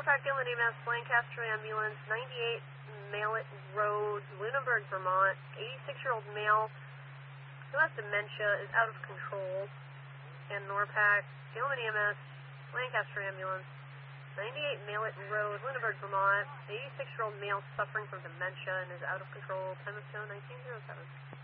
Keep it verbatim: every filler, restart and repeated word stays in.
Norpac Gilman E M S, Lancaster Ambulance, ninety-eight Mallet Road, Lunenburg, Vermont. eighty-six-year-old male who has dementia is out of control. And Norpac Gilman E M S, Lancaster Ambulance, ninety-eight Mallet Road, Lunenburg, Vermont. eighty-six-year-old male suffering from dementia and is out of control. Time of tow nineteen oh seven.